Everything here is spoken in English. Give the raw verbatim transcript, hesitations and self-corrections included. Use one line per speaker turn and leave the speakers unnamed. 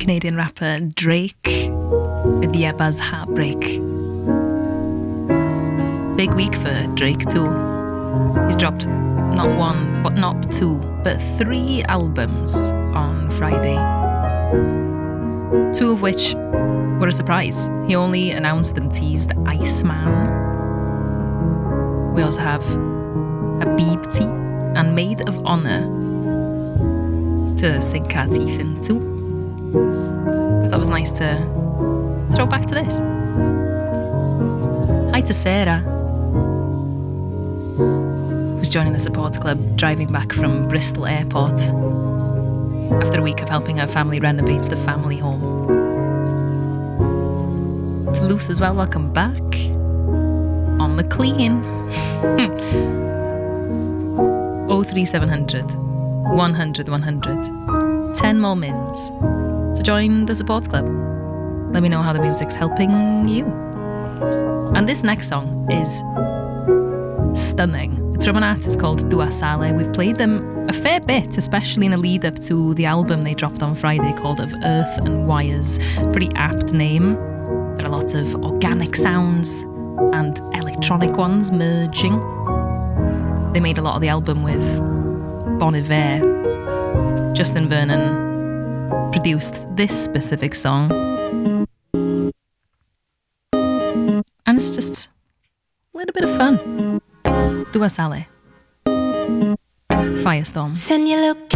Canadian rapper Drake with Yebba's Heartbreak. Big week for Drake too. He's dropped not one, but not two, but three albums on Friday. Two of which were a surprise. He only announced and teased Iceman. We also have Habibti and Maid of Honor to sink our teeth into. But that was nice to throw back to this. Hi to Sarah, who's joining the support club driving back from Bristol Airport after a week of helping her family renovate the family home. To Luce as well, welcome back. On the clean. oh three seven hundred, one hundred, one hundred. ten more mins to join the support club. Let me know how the music's helping you. And this next song is stunning. It's from an artist called Dua Saleh. We've played them a fair bit, especially in the lead up to the album they dropped on Friday called Of Earth and Wires. Pretty apt name. There are lots of organic sounds and electronic ones merging. They made a lot of the album with Bon Iver. Justin Vernon produced this specific song. And it's just a little bit of fun. Dua Saleh. Firestorm.
Send your location.